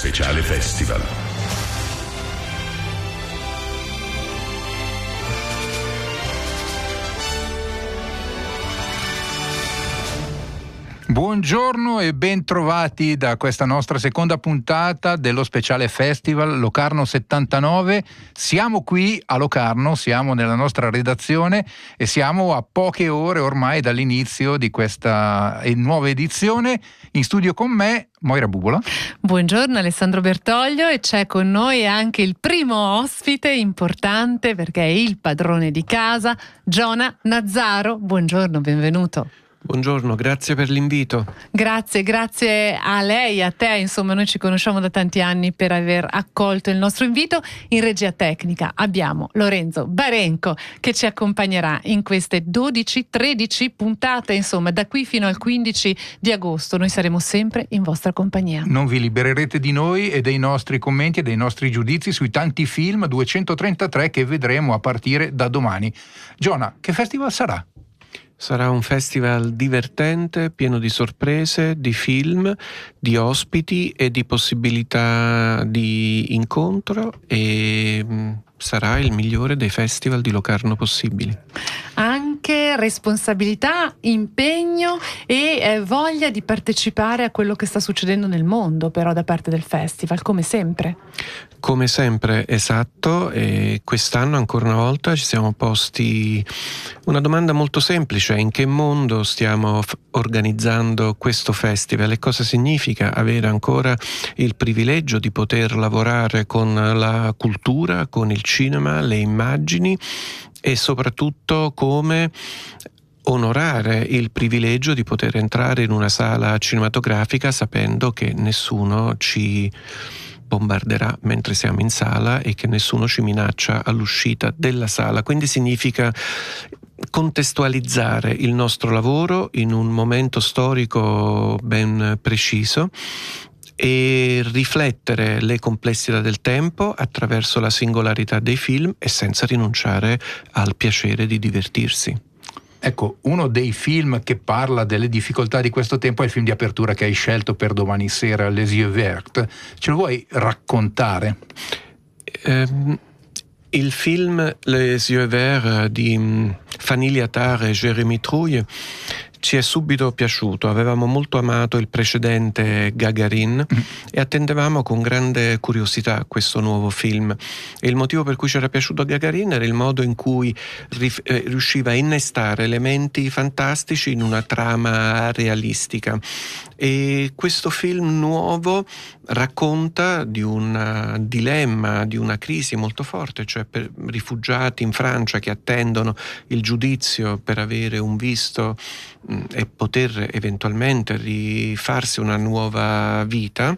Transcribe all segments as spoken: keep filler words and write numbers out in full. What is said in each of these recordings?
Speciale Festival. Buongiorno e ben trovati da questa nostra seconda puntata dello Speciale Festival Locarno settantanove. Siamo qui a Locarno, siamo nella nostra redazione e siamo a poche ore ormai dall'inizio di questa nuova edizione. In studio con me Moira Bubola. Buongiorno Alessandro Bertoglio, e c'è con noi anche il primo ospite importante perché è il padrone di casa, Giona Nazzaro. Buongiorno, benvenuto. Buongiorno, grazie per l'invito. Grazie, grazie a lei, a te, insomma noi ci conosciamo da tanti anni per aver accolto il nostro invito. In regia tecnica abbiamo Lorenzo Barenco che ci accompagnerà in queste dodici tredici puntate, insomma da qui fino al quindici di agosto noi saremo sempre in vostra compagnia. Non vi libererete di noi e dei nostri commenti e dei nostri giudizi sui tanti film, duecentotrentatré, che vedremo a partire da domani. Giona, che festival sarà? Sarà un festival divertente, pieno di sorprese, di film, di ospiti e di possibilità di incontro, e sarà il migliore dei festival di Locarno possibili. Anche responsabilità, impegno e eh, voglia di partecipare a quello che sta succedendo nel mondo, però da parte del festival, come sempre. Come sempre, esatto, e quest'anno ancora una volta ci siamo posti una domanda molto semplice: in che mondo stiamo f- organizzando questo festival e cosa significa avere ancora il privilegio di poter lavorare con la cultura, con il cinema, le immagini, e soprattutto come onorare il privilegio di poter entrare in una sala cinematografica sapendo che nessuno ci bombarderà mentre siamo in sala e che nessuno ci minaccia all'uscita della sala. Quindi significa contestualizzare il nostro lavoro in un momento storico ben preciso e riflettere le complessità del tempo attraverso la singolarità dei film e senza rinunciare al piacere di divertirsi. Ecco, uno dei film che parla delle difficoltà di questo tempo è il film di apertura che hai scelto per domani sera, Les Yeux Verts. Ce lo vuoi raccontare? Um, il film Les Yeux Verts di Fanny Liattard e Jérémy Trouille ci è subito piaciuto. Avevamo molto amato il precedente Gagarin mm. e attendevamo con grande curiosità questo nuovo film. E il motivo per cui ci era piaciuto Gagarin era il modo in cui rif- eh, riusciva a innestare elementi fantastici in una trama realistica. E questo film nuovo racconta di un dilemma, di una crisi molto forte, cioè per rifugiati in Francia che attendono il giudizio per avere un visto mh, e poter eventualmente rifarsi una nuova vita,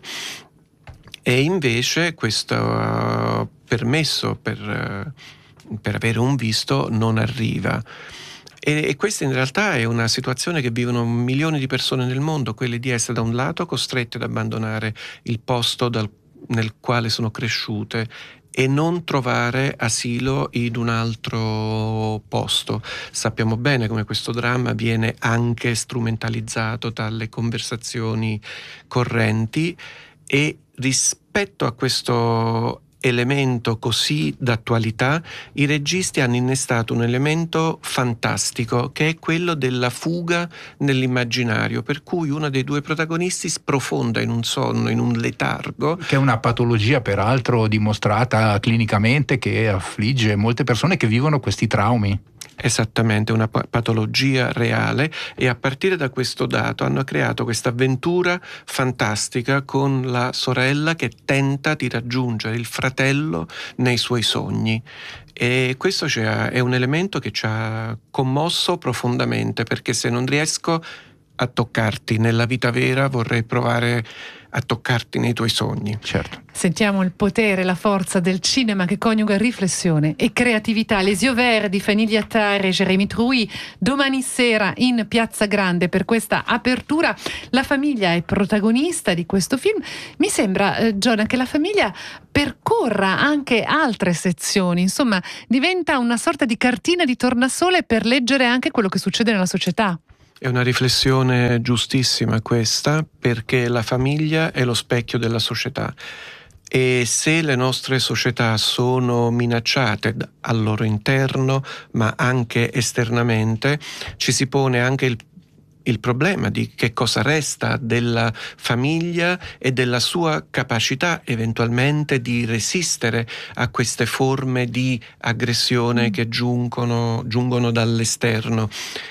e invece questo uh, permesso per, uh, per avere un visto non arriva. E questa in realtà è una situazione che vivono milioni di persone nel mondo, quelle di essere da un lato costrette ad abbandonare il posto dal, nel quale sono cresciute e non trovare asilo in un altro posto. Sappiamo bene come questo dramma viene anche strumentalizzato dalle conversazioni correnti, e rispetto a questo elemento così d'attualità i registi hanno innestato un elemento fantastico che è quello della fuga nell'immaginario, per cui uno dei due protagonisti sprofonda in un sonno, in un letargo, che è una patologia peraltro dimostrata clinicamente che affligge molte persone che vivono questi traumi. Esattamente, una patologia reale, e a partire da questo dato hanno creato questa avventura fantastica con la sorella che tenta di raggiungere il fratello nei suoi sogni. E questo è un elemento che ci ha commosso profondamente, perché se non riesco a toccarti nella vita vera vorrei provare a toccarti nei tuoi sogni. Certo. Sentiamo il potere, la forza del cinema che coniuga riflessione e creatività. Les Yeux Verts di Fanny Liattard e Jérémy Trouille domani sera in Piazza Grande per questa apertura. La famiglia è protagonista di questo film. Mi sembra, eh, Giona, che la famiglia percorra anche altre sezioni, insomma diventa una sorta di cartina di tornasole per leggere anche quello che succede nella società. È una riflessione giustissima questa, perché la famiglia è lo specchio della società. E se le nostre società sono minacciate al loro interno, ma anche esternamente, ci si pone anche il, il problema di che cosa resta della famiglia e della sua capacità eventualmente di resistere a queste forme di aggressione mm. che giungono, giungono dall'esterno.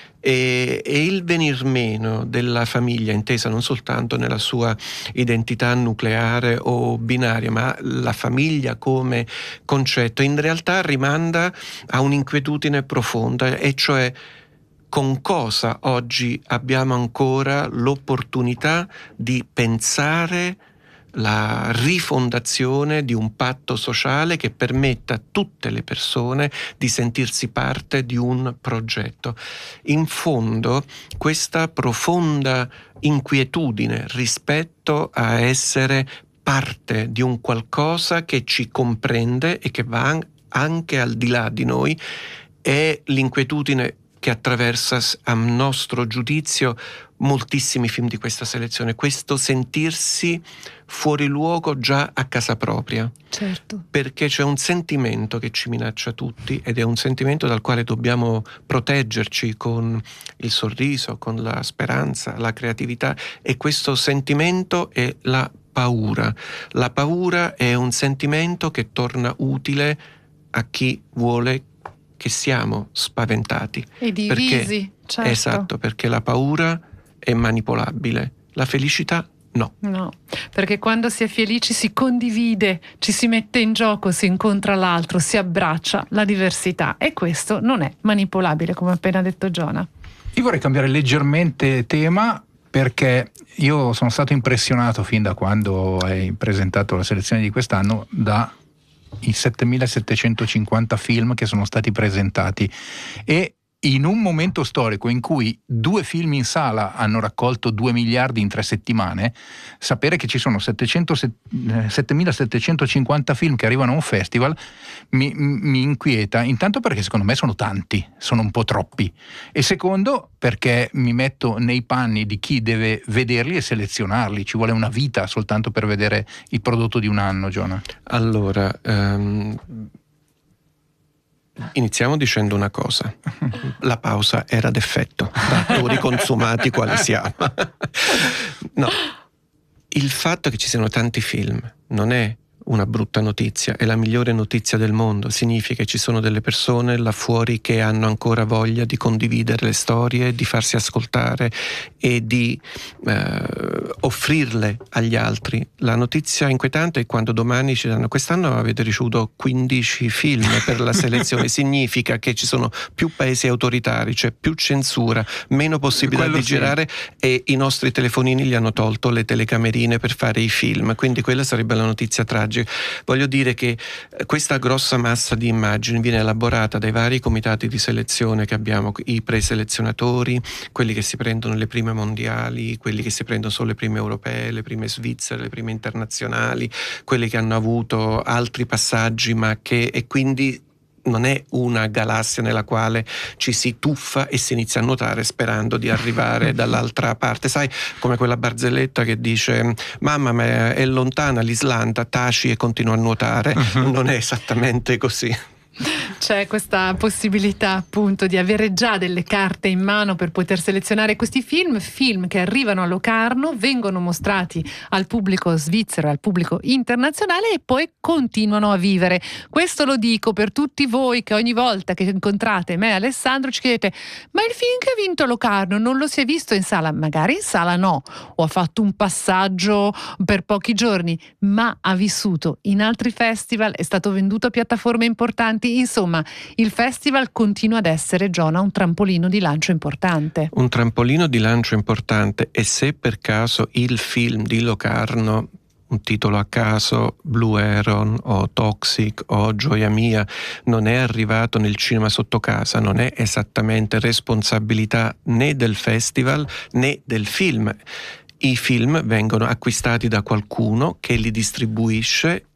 E, e il venir meno della famiglia, intesa non soltanto nella sua identità nucleare o binaria, ma la famiglia come concetto, in realtà rimanda a un'inquietudine profonda, e cioè con cosa oggi abbiamo ancora l'opportunità di pensare la rifondazione di un patto sociale che permetta a tutte le persone di sentirsi parte di un progetto. In fondo, questa profonda inquietudine rispetto a essere parte di un qualcosa che ci comprende e che va anche al di là di noi è l'inquietudine che attraversa, a nostro giudizio, moltissimi film di questa selezione, questo sentirsi fuori luogo già a casa propria. Certo. Perché c'è un sentimento che ci minaccia tutti, ed è un sentimento dal quale dobbiamo proteggerci con il sorriso, con la speranza, la creatività, e questo sentimento è la paura. La paura è un sentimento che torna utile a chi vuole che siamo spaventati. E divisi, perché, certo. Esatto, perché la paura è manipolabile, la felicità no. No, perché quando si è felici si condivide, ci si mette in gioco, si incontra l'altro, si abbraccia la diversità, e questo non è manipolabile, come ha appena detto Giona. Io vorrei cambiare leggermente tema, perché io sono stato impressionato fin da quando hai presentato la selezione di quest'anno da i settemilasettecentocinquanta film che sono stati presentati, e in un momento storico in cui due film in sala hanno raccolto due miliardi in tre settimane, sapere che ci sono settemilasettecentocinquanta film che arrivano a un festival mi, mi inquieta, intanto perché secondo me sono tanti, sono un po' troppi, e secondo perché mi metto nei panni di chi deve vederli e selezionarli. Ci vuole una vita soltanto per vedere il prodotto di un anno, Giona. Allora, um... iniziamo dicendo una cosa: la pausa era d'effetto, da attori consumati quali siamo. No, il fatto che ci siano tanti film non è una brutta notizia, è la migliore notizia del mondo. Significa che ci sono delle persone là fuori che hanno ancora voglia di condividere le storie, di farsi ascoltare e di eh, offrirle agli altri. La notizia inquietante è quando domani ci danno: quest'anno avete ricevuto quindici film per la selezione. Significa che ci sono più paesi autoritari, c'è più censura, meno possibilità Quello di sì. girare, e i nostri telefonini gli hanno tolto le telecamerine per fare i film. Quindi quella sarebbe la notizia tragica. Voglio dire che questa grossa massa di immagini viene elaborata dai vari comitati di selezione che abbiamo, i preselezionatori, quelli che si prendono le prime mondiali, quelli che si prendono solo le prime europee, le prime svizzere, le prime internazionali, quelli che hanno avuto altri passaggi, ma che e quindi non è una galassia nella quale ci si tuffa e si inizia a nuotare sperando di arrivare dall'altra parte. Sai, come quella barzelletta che dice: mamma, ma è lontana l'Islanda, taci e continua a nuotare. Uh-huh. Non è esattamente così. C'è questa possibilità appunto di avere già delle carte in mano per poter selezionare questi film, film che arrivano a Locarno, vengono mostrati al pubblico svizzero e al pubblico internazionale e poi continuano a vivere. Questo lo dico per tutti voi che ogni volta che incontrate me e Alessandro ci chiedete: ma il film che ha vinto Locarno non lo si è visto in sala? Magari in sala no, o ha fatto un passaggio per pochi giorni, ma ha vissuto in altri festival, è stato venduto a piattaforme importanti. Insomma, il festival continua ad essere, Giona, un trampolino di lancio importante. Un trampolino di lancio importante, e se per caso il film di Locarno, un titolo a caso, Blue Heron o Toxic o Gioia Mia, non è arrivato nel cinema sotto casa, non è esattamente responsabilità né del festival né del film. I film vengono acquistati da qualcuno che li distribuisce.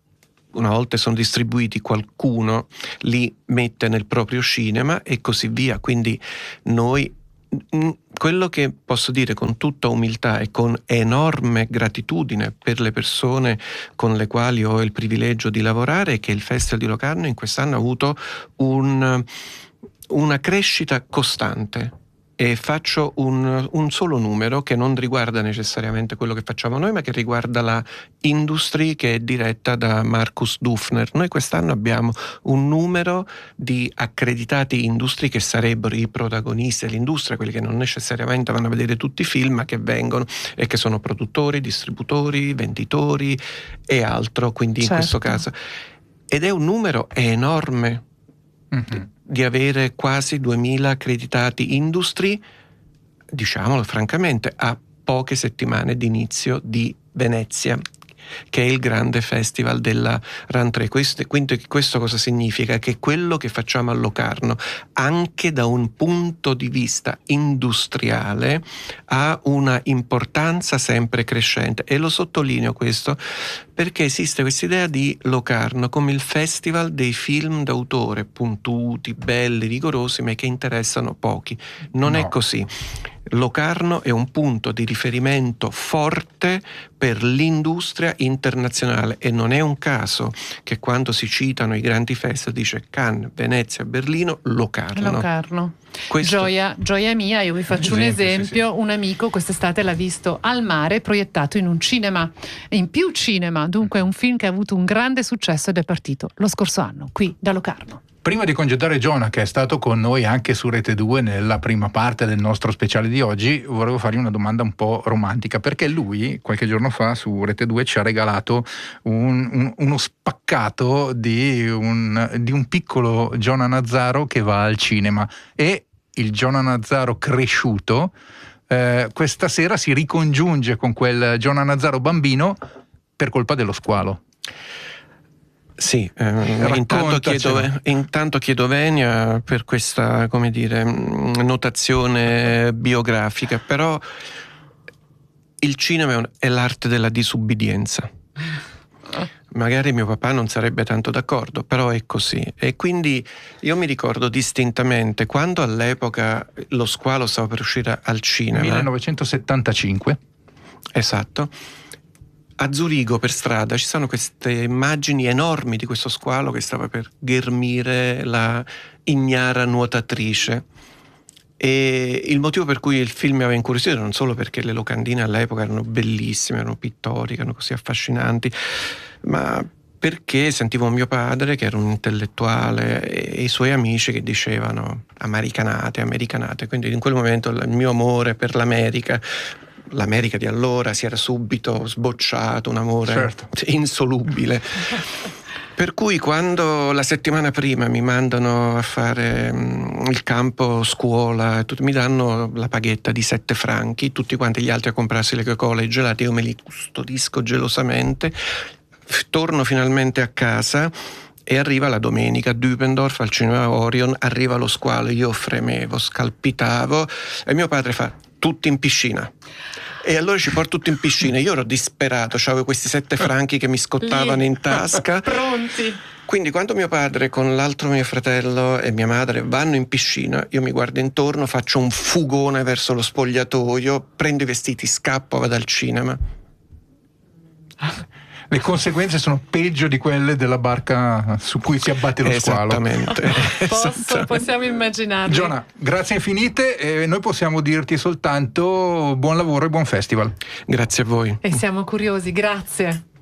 Una volta sono distribuiti, qualcuno li mette nel proprio cinema e così via. Quindi noi quello che posso dire con tutta umiltà e con enorme gratitudine per le persone con le quali ho il privilegio di lavorare è che il Festival di Locarno in quest'anno ha avuto un, una crescita costante. E faccio un, un solo numero che non riguarda necessariamente quello che facciamo noi, ma che riguarda la Industry, che è diretta da Markus Dufner. Noi quest'anno abbiamo un numero di accreditati Industry che sarebbero i protagonisti dell'industria, quelli che non necessariamente vanno a vedere tutti i film, ma che vengono e che sono produttori, distributori, venditori e altro, quindi certo. In questo caso. Ed è un numero enorme. Mm-hmm. Di avere quasi duemila accreditati Industry, diciamolo francamente, a poche settimane d'inizio di Venezia, che è il grande festival della rentrée. Questo, quindi questo cosa significa? Che quello che facciamo a Locarno, anche da un punto di vista industriale, ha una importanza sempre crescente, e lo sottolineo questo perché esiste questa idea di Locarno come il festival dei film d'autore, puntuti, belli, rigorosi, ma che interessano pochi. Non no. è così. Locarno è un punto di riferimento forte per l'industria internazionale, e non è un caso che quando si citano i grandi festival dice Cannes, Venezia, Berlino, Locarno. Locarno. Questo... Gioia, gioia mia, io vi faccio un esempio, esempio. Sì, sì. Un amico quest'estate l'ha visto al mare, proiettato in un cinema, in più cinema, dunque è un film che ha avuto un grande successo ed è partito lo scorso anno qui da Locarno. Prima di congedare Giona, che è stato con noi anche su Rete due nella prima parte del nostro speciale di oggi, volevo fargli una domanda un po' romantica, perché lui qualche giorno fa su Rete due ci ha regalato un, un, uno spaccato di un, di un piccolo Giona Nazzaro che va al cinema, e il Giona Nazzaro cresciuto eh, questa sera si ricongiunge con quel Giona Nazzaro bambino per colpa dello squalo. Sì, eh, intanto, chiedo, intanto chiedo venia per questa, come dire, notazione biografica, però il cinema è, un, è l'arte della disubbidienza. Magari mio papà non sarebbe tanto d'accordo, però è così. E quindi io mi ricordo distintamente quando all'epoca lo squalo stava per uscire al cinema. millenovecentosettantacinque. Esatto. A Zurigo per strada ci sono queste immagini enormi di questo squalo che stava per ghermire la ignara nuotatrice, e il motivo per cui il film mi aveva incuriosito non solo perché le locandine all'epoca erano bellissime, erano pittoriche, erano così affascinanti, ma perché sentivo mio padre, che era un intellettuale, e i suoi amici che dicevano americanate, americanate, quindi in quel momento il mio amore per l'America l'America di allora si era subito sbocciato, un amore certo. insolubile. Per cui quando la settimana prima mi mandano a fare um, il campo scuola, tutti, mi danno la paghetta di sette franchi, tutti quanti gli altri a comprarsi le Coca-Cola e i gelati, io me li custodisco gelosamente, F- torno finalmente a casa e arriva la domenica a Dübendorf al cinema Orion, arriva lo squalo, io fremevo, scalpitavo, e mio padre fa: tutti in piscina. E allora ci porto tutti in piscina. Io ero disperato, avevo questi sette franchi che mi scottavano Lì. in tasca. Pronti. Quindi quando mio padre con l'altro mio fratello e mia madre vanno in piscina, io mi guardo intorno, faccio un fugone verso lo spogliatoio, prendo i vestiti, scappo, vado al cinema. Le conseguenze sono peggio di quelle della barca su cui si abbatte lo Esattamente. squalo. Posso, Esattamente. possiamo immaginarlo. Giona, grazie infinite, e noi possiamo dirti soltanto buon lavoro e buon festival. Grazie a voi. E siamo curiosi, grazie.